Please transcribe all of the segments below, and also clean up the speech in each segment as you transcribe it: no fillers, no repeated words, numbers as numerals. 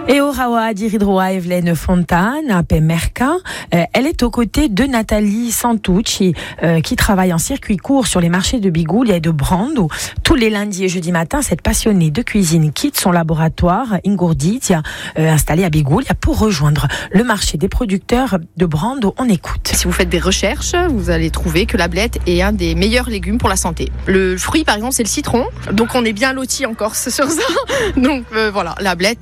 E ora diridroa Evelyne Fontana, Pemerca. Elle est aux côtés de Nathalie Santucci, qui travaille en circuit court sur les marchés de Bigoulia et de Brando. Tous les lundis et jeudis matin, cette passionnée de cuisine quitte son laboratoire Ingurditia, installé à Bigoulia, pour rejoindre le marché des producteurs de Brando. On écoute. Si vous faites des recherches, vous allez trouver que la blette est un des meilleurs légumes pour la santé. Le fruit, par exemple, c'est le citron. Donc on est bien lotis en Corse sur ça. Donc voilà, la blette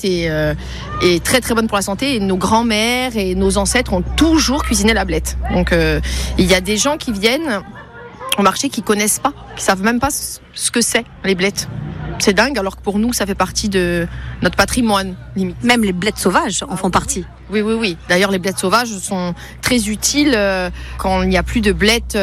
est très très bonne pour la santé, et nos grands-mères et nos ancêtres ont toujours cuisiné la blette. Donc il y a des gens qui viennent au marché qui connaissent pas, qui savent même pas ce que c'est les blettes. C'est dingue, alors que pour nous ça fait partie de notre patrimoine limite. Même les blettes sauvages en font partie. Oui. D'ailleurs, les blettes sauvages sont très utiles quand il n'y a plus de blettes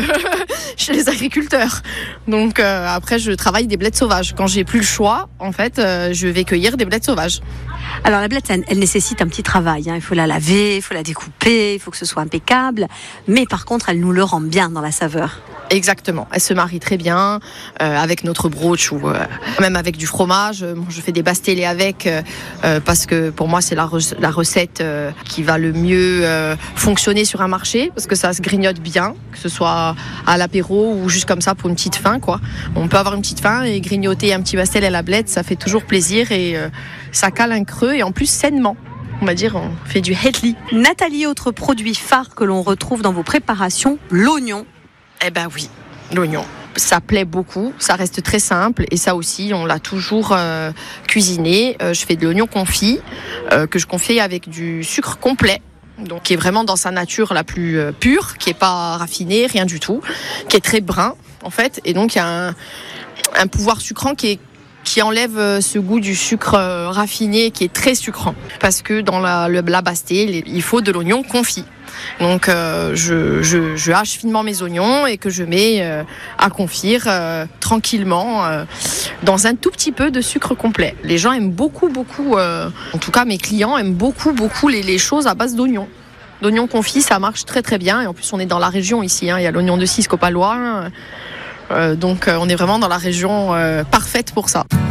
chez les agriculteurs. Donc après, je travaille des blettes sauvages. Quand j'ai plus le choix, en fait, je vais cueillir des blettes sauvages. Alors la blette, elle nécessite un petit travail. Il faut la laver, il faut la découper, il faut que ce soit impeccable. Mais par contre, elle nous le rend bien dans la saveur. Exactement, elle se marie très bien avec notre brooch ou même avec du fromage. Je fais des bastellés avec parce que pour moi c'est la recette qui va le mieux fonctionner sur un marché, parce que ça se grignote bien, que ce soit à l'apéro ou juste comme ça pour une petite faim, quoi. On peut avoir une petite faim et grignoter un petit bastel à la blette, ça fait toujours plaisir et ça cale un creux, et en plus sainement. On va dire, on fait du hetli. Nathalie, autre produit phare que l'on retrouve dans vos préparations, l'oignon. Eh ben oui, l'oignon. Ça plaît beaucoup, ça reste très simple, et ça aussi, on l'a toujours cuisiné. Je fais de l'oignon confit, que je confie avec du sucre complet, donc qui est vraiment dans sa nature la plus pure, qui est pas raffiné, rien du tout, qui est très brun en fait, et donc il y a un pouvoir sucrant qui enlève ce goût du sucre raffiné qui est très sucrant, parce que dans la bastée, il faut de l'oignon confit. Donc je hache finement mes oignons et que je mets à confire tranquillement dans un tout petit peu de sucre complet. Les gens aiment beaucoup, en tout cas mes clients aiment beaucoup les choses à base d'oignons. L'oignon confit, ça marche très très bien, et en plus on est dans la région ici, il y a l'oignon de Cisco pas loin. Donc on est vraiment dans la région parfaite pour ça.